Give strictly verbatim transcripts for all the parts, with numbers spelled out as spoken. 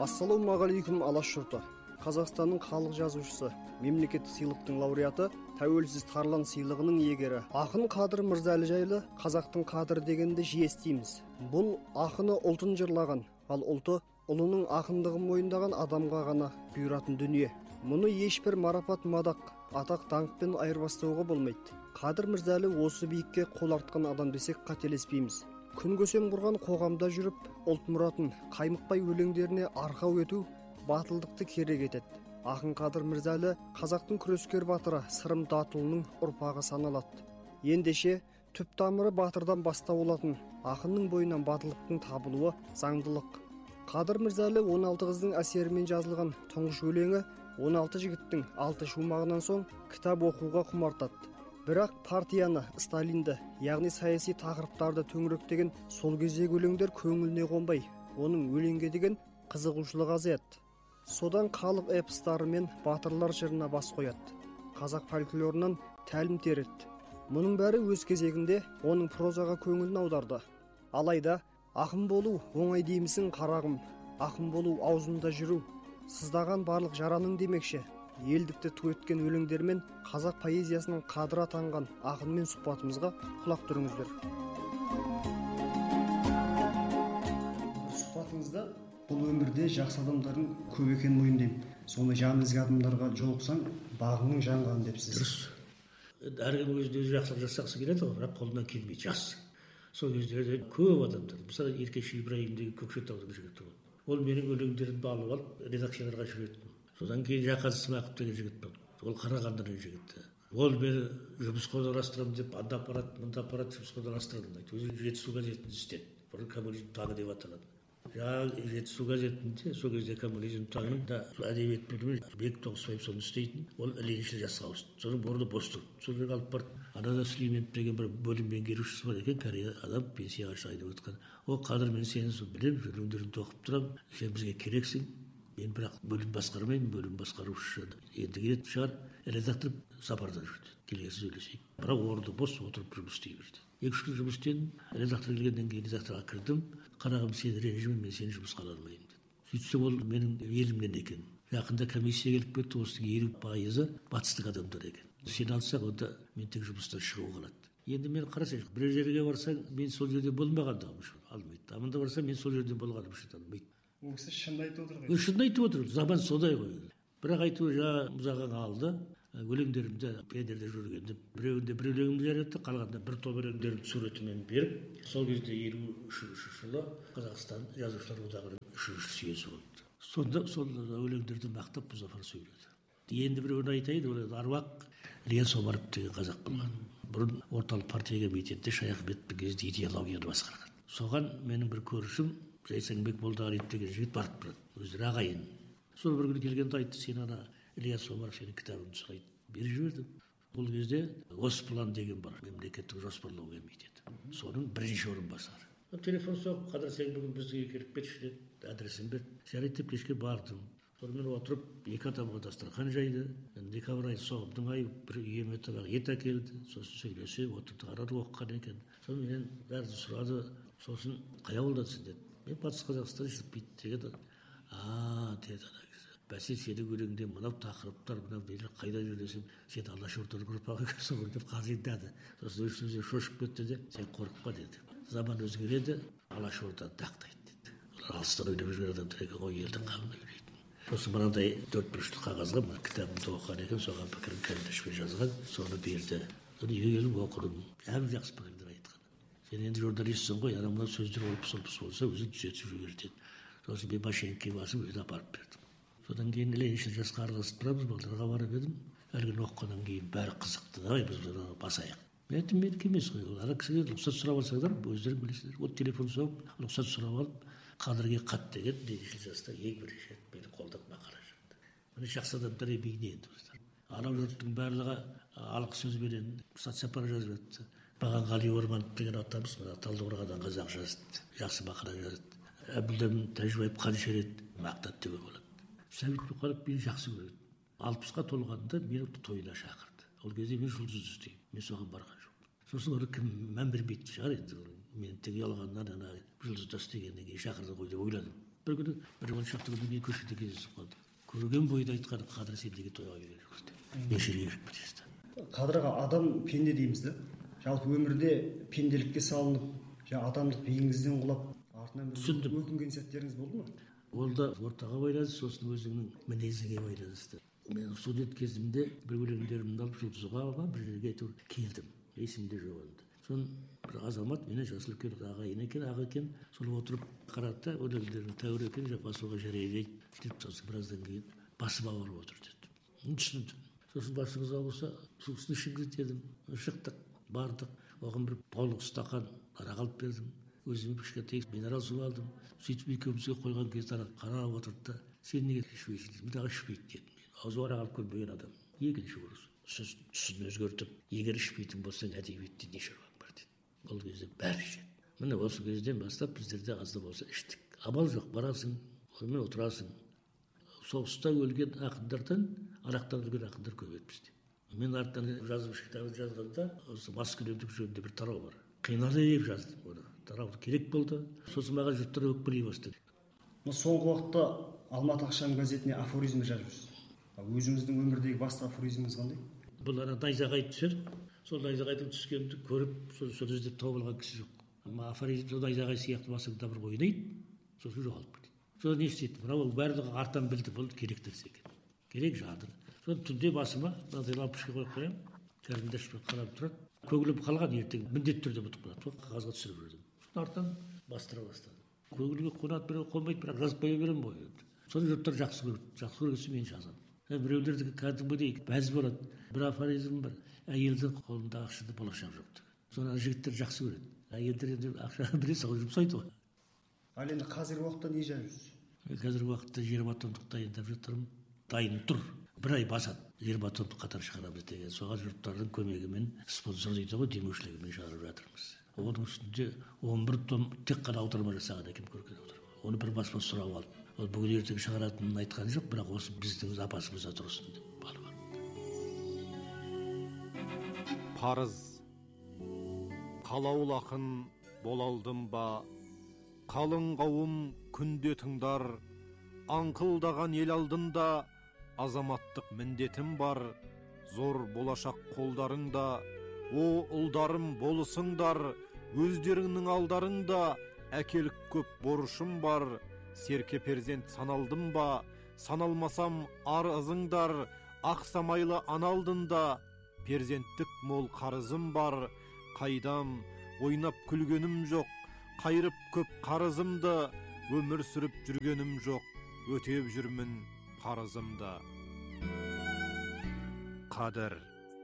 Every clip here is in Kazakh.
Ассалаумағалейкум алаш жұрты. Қазақстанның халық жазушысы, мемлекеттік сыйлықтың лауреаты, тәуелсіз Тарлан сыйлығының иегері ақын Қадыр Мырзалы жайлы қазақтың қадірі дегенді жиі естиміз. Бұл ақыны ұлтын жырлаған, ал ұлты ұлының ақындығын мойындаған адамға ғана бұйыратын дүние. Мұны ешбір марапат мадақ, атақ даңқпен айырбастауға болмайды. Қадыр Мырзалы осы биікке қол артқан адам десек қателеспейміз. Күн көсем құрған қоғамда жүріп, ұлт мұратын қаймықпай өлеңдеріне арқау ету батылдықты керек етеді. Ақын Қадыр Мырзалы қазақтың күрескер батыры Сырым Датұлының ұрпағы саналады. Ендеше түп тамыры батырдан бастау алатын ақынның бойынан батылдықтың табылуы заңдылық. Қадыр Мырзалы он алты қыздың әсерімен жазылған тұңғыш өлеңі он алты жігіттің алты шумағынан соң кітап оқуға құмартады. Бірақ партияны, Сталинді, яғни саяси тақырыптарды төңіректеген сол кездегі өлеңдер көңіліне қонбай, оның өлеңге деген қызығушылығы азаяды. Содан халық эпостары мен батырлар жырына бас қояды. Қазақ фольклорынан тәлім тереді. Мұның бәрі өз кезегінде оның прозаға көңілін аударды. Алайда ақын болу оңай деймісің қарағым, ақын болу аузында жүру, сыздаған барлық жараның демекші. Елдікті ту еткен өлеңдермен қазақ поэзиясының қадыры атанған ақынмен сұхбатымызға құлақ түріңіздер. Сұхбатыңызда бұл өмірде жақсы адамдардың көп екенін мойындаймын. Сондай жан ізгі адамдарға жолықсаң, бағыңның жанғаны депсіз. Дұрыс. Әркім өзіне өзі жақсылық жасағысы келеді, бірақ қолынан келмейді, жас. Сол кездерде көп адамдар, мысалы Еркеш Ибраим деген Көкшетаудың жігіті болды. Ол менің өлеңдерімді алып алып редакцияларға жіберді. Содан кейін Жақан Смақов деген жігіт болды. Ол Қарағандының жігіті. Ол мені жұмысқа орналастырамын деп, анда аппарат, мында аппарат жұмысқа орналастырдым дейді. Өзі Жетісу газетінде істеді. Бұрын коммунизм таңы деп аталады. Жаңағы Жетісу газетінде сол кезде коммунизм таңының да әдебиет бөлімі Бек Тоғысбаев соны істейтін. Ол лениншіл жасқа ауысты. Соның орны бос тұр. Сол жерге алып барды. Анада Сүлейменов деген бір бөлім меңгерушісі бар екен, корея адам пенсияға шығайын деп отқан. О, Қадыр, мен сені білемін, өлеңдеріңді оқып тұрамын. Сен бізге керексің. Мен бірақ бөлім басқармаймын, бөлім басқарушы. Енді келетін шығар, редактор сапарда жүрді. Келесі сөйлесейік. Бірақ орны бос, отырып жұмыс істей берді. Екі-үш күн жұмыс істедім. Редактор келгеннен кейін редакторға кірдім. Қарағым, сені ренжімін, мен сені жұмысқа ала алмаймын деді. Сөйтсем ол менің елімнен екен. Жақында комиссия келіп кетті, осының елу пайызы батыстық адамдар екен. Сені алсақ, онда мен тек жұмыстан шығу қалады. Енді мен қарасай, бір жерге барсаң, мен сол жерде болмағандығым үшін алмайды. Аманда барсаң, мен сол жерде болғаным үшін алмайды. Ол кісі шынды айтып отыр ғой. Шынды айтып отыр. Заман содай ғой. Бірақ айту жаңа мұзағаң алды. Өлеңдерімді пендерде жүргенде біреуінде бір өлеңімді жаратты, қалғанда бір топ өлеңдерімді суретімен беріп, сол кезде елу үшінші жылы Қазақстан жазушылар одағының үшінші съезі болды. Сонда сол өлеңдерді мақтап Мұзафар сөйледі. Енді біреуін айтайын, ол Аруақ Ілияс Омаров деген қазақ болған. Бұрын орталық партия комитетінде Шаяхметовтің кезінде идеологияны басқарған. Соған менің бір көршім Жайсаңбек Молдағалиев деген жігіт барып тұрады. Өздері ағайын. Сол бір күні келгенде айтты, сен ана Ілияс Омаров сенің кітабыңды сұрайды. Беріп жібердім. Бұл кезде Госплан деген бар, мемлекеттік жоспарлау комитеті. Соның бірінші орынбасары. Телефон соғып, Қадыр, сен бүгін бізге келіп кетші деді, адресін берді. Жарайды деп кешке бардым. Сонымен отырып, екі адамға дастархан жайды. Декабрь айы соғымдың айы бір үйеме табақ ет әкелді. Сосын сөйлесе, отырды, арады оқыған екен. Сонымен бәрді сұрады. Сосын қай ауылдансың деді. Мен Батыс Қазақстан шілпейді деген. А, деді ана кісі. Бәсе, сені өлеңде мынау тақырыптар, мынау нелер қайда жүресің, сен Алашорданың ұрпағы екенсің ғой деп қалжыңдады. Сосын өзі шошып кетті де, сен қорықпа деді. Заман өзгереді, Алашорда дақтайды деді. Алыстан ойлап жүрген адамдар екен ғой, елдің қамын ойлайтын. Сосын мынандай төрт бұрышты қағазға мына кітабымды оқыған екен, соған пікірін карандашпен жазған, соны берді. Соны үйге оқыдым. Әм жақсы пікірлер айтқан. Сен енді журналистсің ғой, ана мына сөздер олпыс-олпыс болса, өзің түзетіп жібер деді. Сосын мен машинкеге басып өзі апарып бердім. Содан кейін лениншіл жасқа араласып тұрамыз, балаларға барып едім. Әлгіні оқығаннан кейін бәрі қызықты. Давай біз бұны басайық. Мен айттым, менікі емес қой. Ана кісіге рұқсат сұрап алсаңдар, өздерің білесіздер. Ол телефон соғып, рұқсат сұрап алып, Қадырге хат деген лениншіл жаста ең бірінші рет мені қолдап мақала жазды. Міне жақсы адамдар емейіне енді біздер. Анау жұрттың барлығы алғы сөзбенен соцсапар жазып өтті. Бағанғали Орманов деген атамыз мына Талдықорғаннан қазақ жазды. Жақсы мақала жазды. Әбілдәмін Тәжібаев Қанішер мақтады деуге болады. Сәбит Мұқанов мені жақсы көреді. Алпысқа толғанда мені тойына шақырды. Ол кезде мен жұлдыз істеймін. Мен соған барған жоқпын. Сосын оны кім мән бермейтін шығар енді. Мен тек ұялғаннан ана жұлдызда істегеннен кейін шақырды ғой деп ойладым. бір күні бір он шақты күннен кейін көшеде кездесіп қалды. Көрген бойда айтқан Қадыр сен неге тойға келе жүрсің? Нешеге жүріп кетесің? Қадырға адам пенде дейміз да. Жалпы өмірде пенделікке салынып, жаңа адамдық биіңізден құлап, артынан бір өкінген сәттеріңіз болды ма? Ол да ортаға байланысты, сосын өзіңнің мінезіңе байланысты. Мен студент кезімде бір өлеңдерімді алып жұлдызға бір жерге әйтеуір келдім. Есімде жоқ енді. Соны бір азамат мені жасы үлкен ағайын екен, аға екен, сол отырып қарады да, өлеңдерің тәуір екен, басуға жарайды деп, сосын біраздан кейін басыма барып отыр деді. Түсіндім. Сосын басыңыз ауырса, сусын ішіңіз дедім. Шықтық, бардық. Оған бір баулық стақан арақ алып бердім. Өзіме кішкентай минерал су алдым. Сөйтіп екеумізге қойған кезде қарап отырды да, сен неге ішпейсің? Мұндағы ішпейді дедім. Аузы арақ алып көрмеген адам. Екінші орыс. Сіз түсін өзгертіп, егер ішпейтін болсаң әдебиетте не шаруаң бар деді. Ол кезде бәрі ішеді. Міне осы кезден бастап біздерде азда болса іштік. Амал жоқ, барасың, онымен отырасың. Соғыста өлген ақындардан арақтан өлген ақындар көп еді бізде. Мен артынан жазып кітабын жазғанда осы маскүнемдік жөнінде бір тарау бар. Қиналды деп жаздым оны. Тарау керек болды. Сосын маған жұрттар өкпелей бастады. Соңғы уақытта Алматы ақшам газетіне афоризм жазып жүрсіз. Өзіңіздің өмірдегі басты афоризміңіз қандай? Бұл ана найзағай түсер. Сол найзағайдың түскенді көріп, соны іздеп тауып алған кісі жоқ. Афоризм сол найзағай сияқты басыңда бір ойнайды, сосын жоғалып кетеді. Соны не істейді? Мынау барлығы артынан білді, бұл керек нәрсе екен. Керек жатыр. Соны түнде басыма мынадай лампочка қойып қоямын. Кәрімді ашып қарап тұрады. Көңілім қалған ертең міндетті түрде ұмытып қалады. Сол қағазға түсіріп жүрдім. Сосын артынан бастыра бастады. Көңілге қонады, біреу қонбайды, бірақ жазып қоя беремін ғой. Соны жұрттар жақсы көрді. Жақсы көргенше мен жазамын. Біреулердікі кәдімгідей бәз болады. Бір афоризм бар. Әйелдің қолында ақшада болашақ жоқ. Соны жігіттер жақсы көреді. Әйелдер енді ақшаны біле салып жұмсайды ғой. Ал енді қазіргі уақытта не жазып жүрсіз? Қазіргі уақытта жиырма томдық дайындап жатырмын. Дайын тұр. Бір ай басады. жиырма томдық қатар шығарамыз деген. Соған жұрттардың көмегімен, спонсор дейді ғой, демеушілігімен шығарып жатырмыз. Оның үстінде он бір том тек қана аударма жасаған екен, көрген аударма. Оны бір баспа сұрап алып. Ол бүгін ертең шығаратынын айтқан жоқ, бірақ осы біздің запасымызда тұрсын деп балған. Парыз. Қалаул ақын болалдым ба, қалың қауым күнде тыңдар, аңқылдаған ел алдында азаматтық міндетім бар, зор болашақ қолдарыңда, о ұлдарым болысыңдар, өздеріңнің алдарыңда әкелік көп борышым бар, серке перзент саналдым ба, саналмасам ар ызыңдар, ақ самайлы аналдында, перзенттік мол қарызым бар, қайдам ойнап күлгенім жоқ, қайрып көп қарызымды, өмір сүріп жүргенім жоқ, өтеп жүрмін парызымды. Қадыр.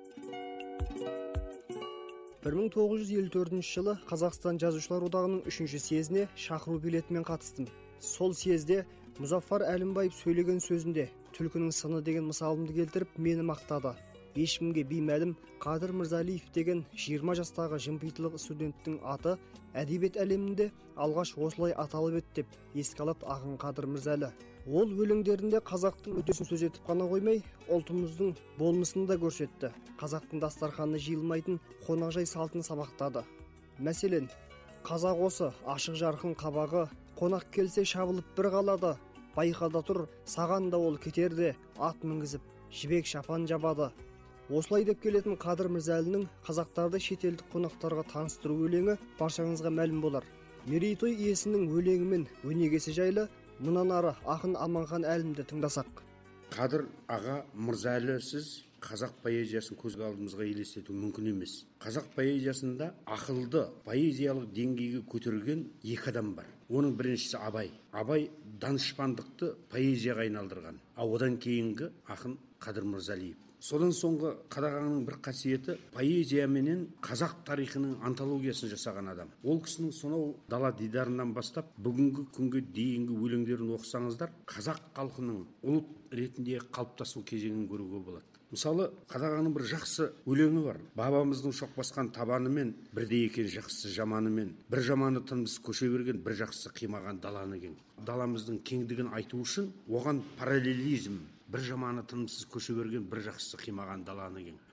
бір мың тоғыз жүз елу төртінші жылы Қазақстан Жазушылар одағының үшінші съезіне шақыру билетімен қатыстым. Сол съезде Мұзафар Әлімбаев сөйлеген сөзінде түлкінің сыны деген мысалымды келтіріп мені мақтады. Ешкімге беймәлім Қадыр Мырзалиев деген жиырма жастағы жымпитылық студенттің аты әдебиет әлемінде алғаш осылай аталып еді деп еске алады ақын Қадыр Мырзалы. Ол өлеңдерінде қазақтың өтесін сөз етіп қана қоймай, ұлтымыздың болмысын да көрсетті. Қазақтың дастарханына жиылмайтын қонақжай салтын сабақтады. Мәселен, қазақ осы ашық жарқын қабағы, қонақ келсе шабылып бір қалады, байқада тұр, саған да ол кетерде, ат мінгізіп, жібек шапан жабады. Осылай деп келетін Қадыр Мырзалының қазақтарды шетелдік қонақтарға таныстыру өлеңі баршаңызға мәлім болар. Мерейтой иесінің өлеңі мен өнегесі жайлы мұнан ары ақын Аманхан Әлімді тыңдасақ. Қадыр аға Мырзалы, сіз қазақ поэзиясын көз алдымызға елестету мүмкін емес. Қазақ поэзиясында ақылды поэзиялық деңгейге көтерген екі адам бар. Оның біріншісі Абай. Абай данышпандықты поэзияға айналдырған. Ал одан кейінгі ақын Қадыр Мырзалиев. Содан соңғы қадағанның бір қасиеті поэзия менен қазақ тарихының антологиясын жасаған адам. Ол кісінің сонау дала дидарынан бастап бүгінгі күнге дейінгі өлеңдерін оқысаңыздар, қазақ халқының ұлт ретінде қалыптасу кезеңін көруге болады. Мысалы, қадағаның бір жақсы өлеңі бар. Бабамыздың шоқ басқан табанымен, бірде екен жақсы жаманымен, бір жаманы тынымсыз көше берген, бір жақсы қимаған даланы кең. Даламыздың кеңдігін айту үшін оған параллелизм, бір жаманы тынымсыз көше берген, бір жақсы қимаған даланы кең.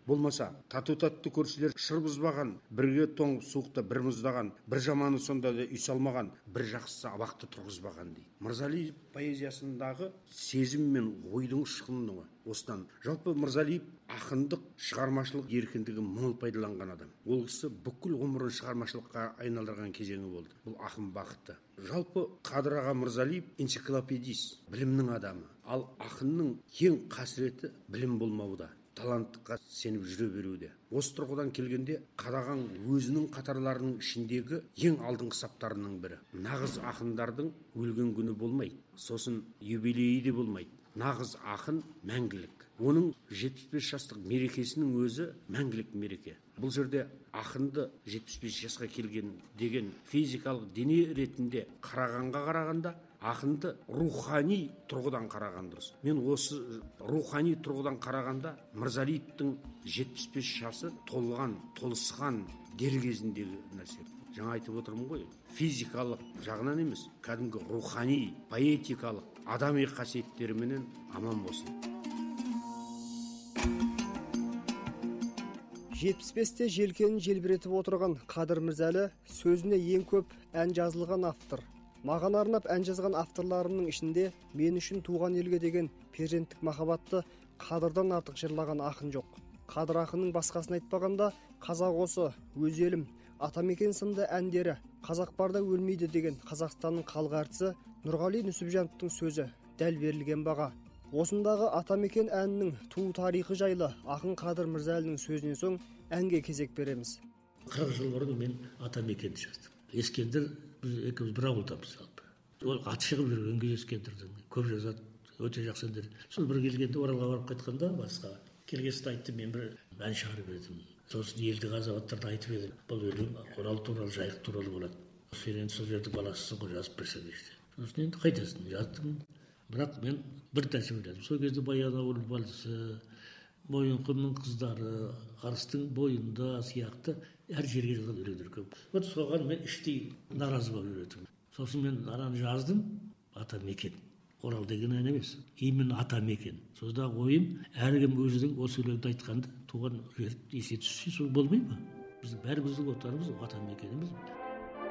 болмаса тату татты көршілер шыр бұзбаған, бірге тоң суықта бір мұздаған, бір жаманы сонда да үй салмаған, бір жақсысы абақты тұрғызбаған дейді. Мырзалиев поэзиясындағы сезім мен ойдың ұшқыны осыдан. Жалпы Мырзалиев ақындық шығармашылық еркіндігі мол пайдаланған адам. Ол кісі бүкіл ғұмырын шығармашылыққа айналдырған кезеңі болды. Бұл ақын бақыты. Жалпы Қадыр аға Мырзалиев энциклопедист, білімнің адамы. Ал ақынның ең қасіреті білім болмауда, талантқа сеніп жүре беруде. Осы тұрғыдан келгенде Қадаған өзінің қатарларының ішіндегі ең алдыңғы саптарының бірі. Нағыз ақындардың өлген күні болмайды, сосын юбилейі де болмайды. Нағыз ақын мәңгілік. Оның жетпіс бес жастық мерекесінің өзі мәңгілік мереке. Бұл жерде ақынды жетпіс бес жасқа келген деген физикалық дене ретінде қарағанға қарағанда, ақынды рухани тұрғыдан қараған дұрыс. Мен осы рухани тұрғыдан қарағанда Мырзалиевтің жетпіс бес жасы толған, толысқан дер кезіндегі нәрсе. Жаңа айтып отырмын ғой, физикалық жағынан емес, кәдімгі рухани, поэтикалық, адами қасиеттеріменен аман болсын. жетпіс бесте желкенін желбіретіп отырған Қадыр Мырзалы сөзіне ең көп ән жазылған автор. Маған арнап ән жазған авторларымның ішінде мен үшін туған елге деген перзенттік махаббатты Қадырдан артық жырлаған ақын жоқ. Қадыр ақынның басқасын айтпағанда, қазақ осы, өз елім, атамекен сынды әндері, қазақ барда өлмейді деген Қазақстанның халық әртісі Нұрғали Нүсіпжановтың сөзі дәл берілген баға. Осындағы атамекен әнінің туу тарихы жайлы ақын Қадыр Мырзалының сөзінен соң әнге кезек береміз. қырық жыл бұрын мен атамекенді жаздым. Ескендір, біз екеуміз бір ауылдамыз жалпы. Ол аты шығып жүрген кезде Ескендірдің көп жазады, өте жақсы әндер. Сол бір келгенде Оралға барып қайтқанда басқа келгесін айтты, мен бір ән шығарып едім. Сосын елді азаматтарды айтып едім. Бұл өлең Орал туралы, Жайық туралы болады. Сен енді сол жердің баласысың ғой, жазып берсең дейді. Сосын енді қайтасың, жаздым. Бірақ мен бір нәрсе ойладым. Сол кезде Баянауыл вальсі, Мойынқұмның қыздары, Арыстың бойында сияқты әр жерге жазған өлеңдер көп. Вот соған мен іштей наразы болып жүретінмін. Сосын мен араны жаздым, атамекен. Орал деген ән емес, именно атамекен. Сонда ойым, әркім өзінің осы өлеңді айтқанды туған жер есе түссе, сол болмай ма? Біздің бәріміздің отанымыз атамекеніміз.